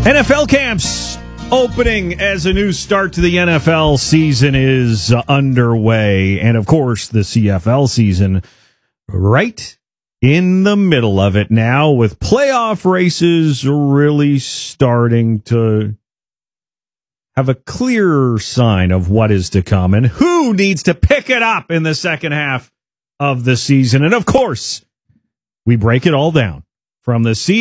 NFL camps opening as a new start to the NFL season is underway. And, of course, the CFL season right in the middle of it now, with playoff races really starting to have a clearer sign of what is to come and who needs to pick it up in the second half of the season. And, of course, we break it all down from the